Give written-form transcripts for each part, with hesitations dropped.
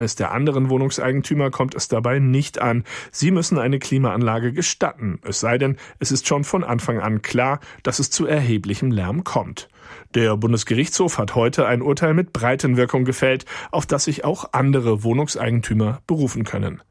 Der anderen Wohnungseigentümer kommt es dabei nicht an. Sie müssen eine Klimaanlage gestatten, es sei denn, es ist schon von Anfang an klar, dass es zu erheblichem Lärm kommt. Der Bundesgerichtshof hat heute ein Urteil mit Breitenwirkung gefällt, auf das sich auch andere Wohnungseigentümer berufen können.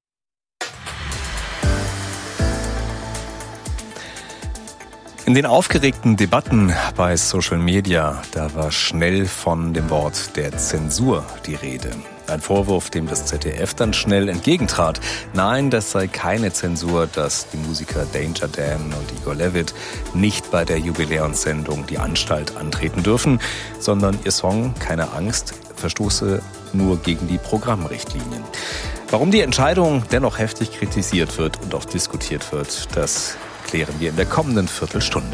In den aufgeregten Debatten bei Social Media, da war schnell von dem Wort der Zensur die Rede. Ein Vorwurf, dem das ZDF dann schnell entgegentrat. Nein, das sei keine Zensur, dass die Musiker Danger Dan und Igor Levit nicht bei der Jubiläumssendung Die Anstalt antreten dürfen, sondern ihr Song Keine Angst verstoße nur gegen die Programmrichtlinien. Warum die Entscheidung dennoch heftig kritisiert wird und auch diskutiert wird, das klären wir in der kommenden Viertelstunde.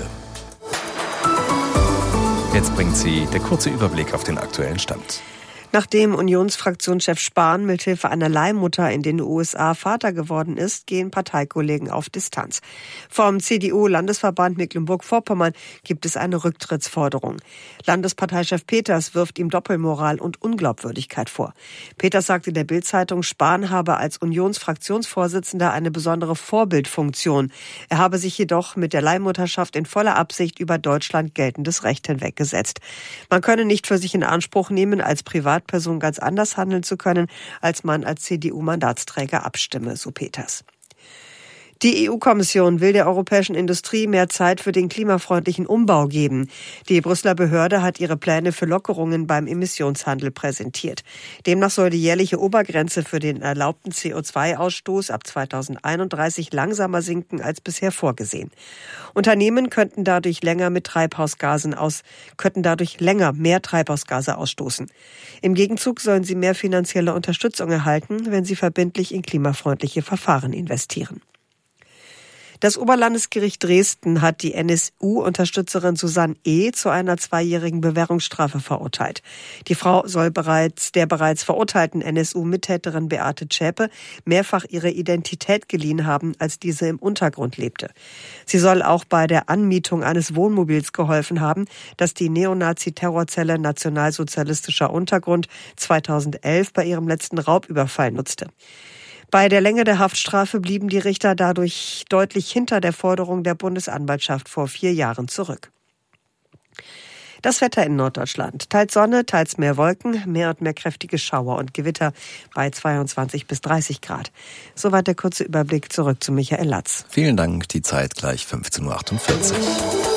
Jetzt bringt sie der kurze Überblick auf den aktuellen Stand. Nachdem Unionsfraktionschef Spahn mithilfe einer Leihmutter in den USA Vater geworden ist, gehen Parteikollegen auf Distanz. Vom CDU-Landesverband Mecklenburg-Vorpommern gibt es eine Rücktrittsforderung. Landesparteichef Peters wirft ihm Doppelmoral und Unglaubwürdigkeit vor. Peters sagte der Bild-Zeitung, Spahn habe als Unionsfraktionsvorsitzender eine besondere Vorbildfunktion. Er habe sich jedoch mit der Leihmutterschaft in voller Absicht über Deutschland geltendes Recht hinweggesetzt. Man könne nicht für sich in Anspruch nehmen, als Privatperson ganz anders handeln zu können, als man als CDU-Mandatsträger abstimme, so Peters. Die EU-Kommission will der europäischen Industrie mehr Zeit für den klimafreundlichen Umbau geben. Die Brüsseler Behörde hat ihre Pläne für Lockerungen beim Emissionshandel präsentiert. Demnach soll die jährliche Obergrenze für den erlaubten CO2-Ausstoß ab 2031 langsamer sinken als bisher vorgesehen. Unternehmen könnten dadurch länger mehr Treibhausgase ausstoßen. Im Gegenzug sollen sie mehr finanzielle Unterstützung erhalten, wenn sie verbindlich in klimafreundliche Verfahren investieren. Das Oberlandesgericht Dresden hat die NSU-Unterstützerin Susanne E. zu einer 2-jährigen Bewährungsstrafe verurteilt. Die Frau soll der bereits verurteilten NSU-Mittäterin Beate Zschäpe mehrfach ihre Identität geliehen haben, als diese im Untergrund lebte. Sie soll auch bei der Anmietung eines Wohnmobils geholfen haben, das die Neonazi-Terrorzelle Nationalsozialistischer Untergrund 2011 bei ihrem letzten Raubüberfall nutzte. Bei der Länge der Haftstrafe blieben die Richter dadurch deutlich hinter der Forderung der Bundesanwaltschaft vor 4 Jahren zurück. Das Wetter in Norddeutschland. Teils Sonne, teils mehr Wolken, mehr und mehr kräftige Schauer und Gewitter bei 22 bis 30 Grad. Soweit der kurze Überblick. Zurück zu Michael Latz. Vielen Dank, die Zeit gleich 15.48 Uhr.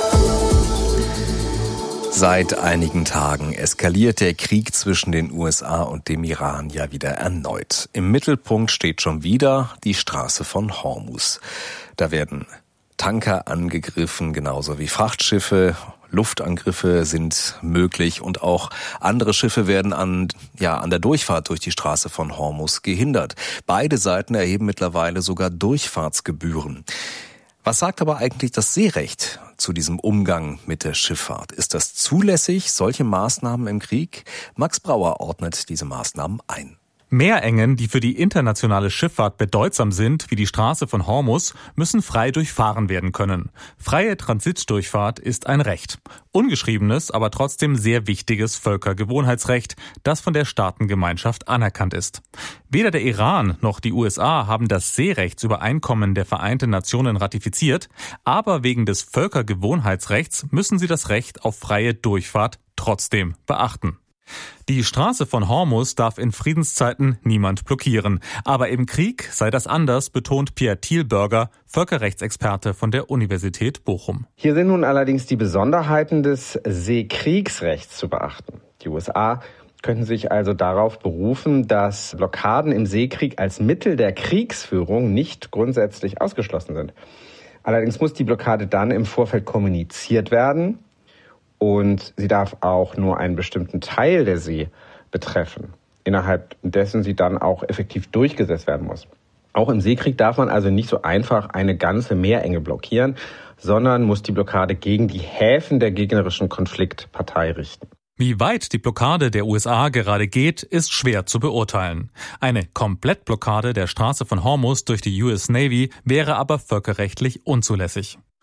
Seit einigen Tagen eskaliert der Krieg zwischen den USA und dem Iran ja wieder erneut. Im Mittelpunkt steht schon wieder die Straße von Hormuz. Da werden Tanker angegriffen, genauso wie Frachtschiffe. Luftangriffe sind möglich und auch andere Schiffe werden an der Durchfahrt durch die Straße von Hormuz gehindert. Beide Seiten erheben mittlerweile sogar Durchfahrtsgebühren. Was sagt aber eigentlich das Seerecht zu diesem Umgang mit der Schifffahrt? Ist das zulässig, solche Maßnahmen im Krieg? Max Brauer ordnet diese Maßnahmen ein. Meerengen, die für die internationale Schifffahrt bedeutsam sind, wie die Straße von Hormuz, müssen frei durchfahren werden können. Freie Transitdurchfahrt ist ein Recht. Ungeschriebenes, aber trotzdem sehr wichtiges Völkergewohnheitsrecht, das von der Staatengemeinschaft anerkannt ist. Weder der Iran noch die USA haben das Seerechtsübereinkommen der Vereinten Nationen ratifiziert, aber wegen des Völkergewohnheitsrechts müssen sie das Recht auf freie Durchfahrt trotzdem beachten. Die Straße von Hormuz darf in Friedenszeiten niemand blockieren. Aber im Krieg sei das anders, betont Pierre Thielberger, Völkerrechtsexperte von der Universität Bochum. Hier sind nun allerdings die Besonderheiten des Seekriegsrechts zu beachten. Die USA könnten sich also darauf berufen, dass Blockaden im Seekrieg als Mittel der Kriegsführung nicht grundsätzlich ausgeschlossen sind. Allerdings muss die Blockade dann im Vorfeld kommuniziert werden. Und sie darf auch nur einen bestimmten Teil der See betreffen, innerhalb dessen sie dann auch effektiv durchgesetzt werden muss. Auch im Seekrieg darf man also nicht so einfach eine ganze Meerenge blockieren, sondern muss die Blockade gegen die Häfen der gegnerischen Konfliktpartei richten. Wie weit die Blockade der USA gerade geht, ist schwer zu beurteilen. Eine Komplettblockade der Straße von Hormuz durch die US Navy wäre aber völkerrechtlich unzulässig.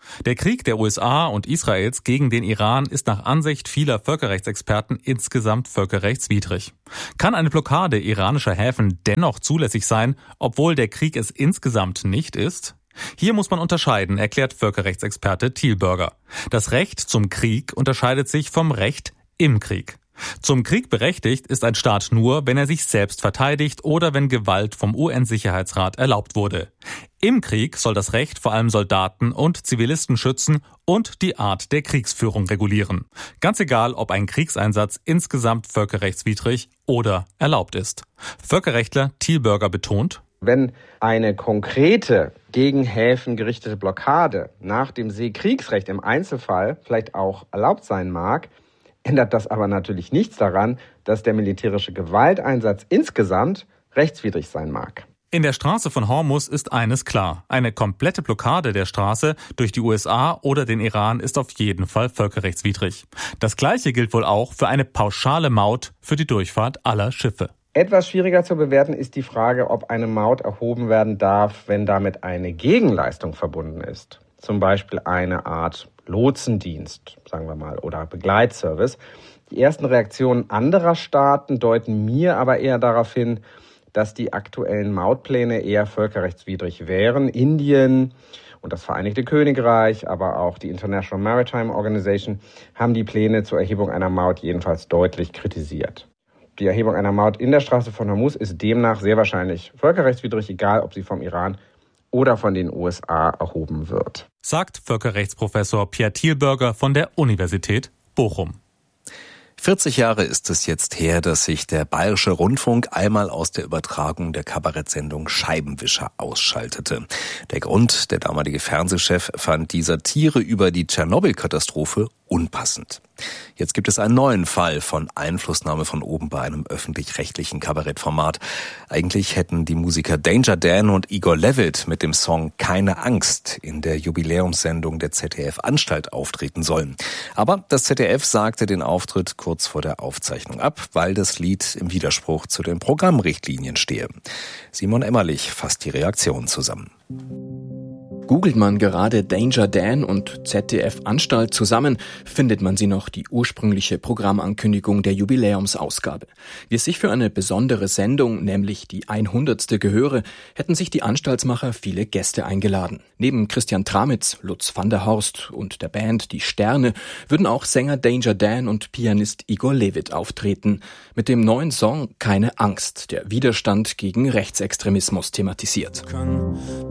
Der Krieg der USA und Israels gegen den Iran ist nach Ansicht vieler Völkerrechtsexperten insgesamt völkerrechtswidrig. Kann eine Blockade iranischer Häfen dennoch zulässig sein, obwohl der Krieg es insgesamt nicht ist? Hier muss man unterscheiden, erklärt Völkerrechtsexperte Thielberger. Das Recht zum Krieg unterscheidet sich vom Recht im Krieg. Zum Krieg berechtigt ist ein Staat nur, wenn er sich selbst verteidigt oder wenn Gewalt vom UN-Sicherheitsrat erlaubt wurde. Im Krieg soll das Recht vor allem Soldaten und Zivilisten schützen und die Art der Kriegsführung regulieren. Ganz egal, ob ein Kriegseinsatz insgesamt völkerrechtswidrig oder erlaubt ist. Völkerrechtler Thielberger betont: Wenn eine konkrete gegen Häfen gerichtete Blockade nach dem Seekriegsrecht im Einzelfall vielleicht auch erlaubt sein mag, ändert das aber natürlich nichts daran, dass der militärische Gewalteinsatz insgesamt rechtswidrig sein mag. In der Straße von Hormuz ist eines klar: Eine komplette Blockade der Straße durch die USA oder den Iran ist auf jeden Fall völkerrechtswidrig. Das Gleiche gilt wohl auch für eine pauschale Maut für die Durchfahrt aller Schiffe. Etwas schwieriger zu bewerten ist die Frage, ob eine Maut erhoben werden darf, wenn damit eine Gegenleistung verbunden ist. Zum Beispiel eine Art Lotsendienst, sagen wir mal, oder Begleitservice. Die ersten Reaktionen anderer Staaten deuten mir aber eher darauf hin, dass die aktuellen Mautpläne eher völkerrechtswidrig wären. Indien und das Vereinigte Königreich, aber auch die International Maritime Organization haben die Pläne zur Erhebung einer Maut jedenfalls deutlich kritisiert. Die Erhebung einer Maut in der Straße von Hormuz ist demnach sehr wahrscheinlich völkerrechtswidrig, egal ob sie vom Iran oder von den USA erhoben wird, sagt Völkerrechtsprofessor Pierre Thielberger von der Universität Bochum. 40 Jahre ist es jetzt her, dass sich der Bayerische Rundfunk einmal aus der Übertragung der Kabarettsendung Scheibenwischer ausschaltete. Der Grund: Der damalige Fernsehchef fand die Satire über die Tschernobyl-Katastrophe unpassend. Jetzt gibt es einen neuen Fall von Einflussnahme von oben bei einem öffentlich-rechtlichen Kabarettformat. Eigentlich hätten die Musiker Danger Dan und Igor Levit mit dem Song Keine Angst in der Jubiläumssendung der ZDF-Anstalt auftreten sollen. Aber das ZDF sagte den Auftritt kurz vor der Aufzeichnung ab, weil das Lied im Widerspruch zu den Programmrichtlinien stehe. Simon Emmerlich fasst die Reaktion zusammen. Googelt man gerade Danger Dan und ZDF-Anstalt zusammen, findet man sie noch, die ursprüngliche Programmankündigung der Jubiläumsausgabe. Wie es sich für eine besondere Sendung, nämlich die 100. gehöre, hätten sich die Anstaltsmacher viele Gäste eingeladen. Neben Christian Tramitz, Lutz van der Horst und der Band Die Sterne würden auch Sänger Danger Dan und Pianist Igor Levit auftreten. Mit dem neuen Song Keine Angst, der Widerstand gegen Rechtsextremismus thematisiert.